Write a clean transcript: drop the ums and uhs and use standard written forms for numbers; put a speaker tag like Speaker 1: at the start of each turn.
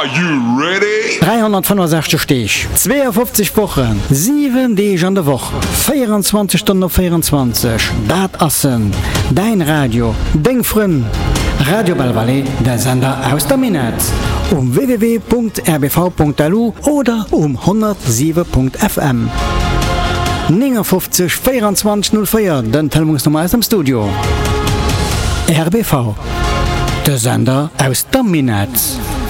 Speaker 1: Are you ready?
Speaker 2: 365 Stich, 52 Wochen, 7 Tage an der Woche, 24 Stunden auf 24. Dat assen, dein Radio, dein Freund. Radio Belvalais, der Sender aus der Minetz. Um www.rbv.lu oder um 107.fm. 59 24 04, den Telefonnummer aus dem Studio. RBV, der Sender aus der Minetz.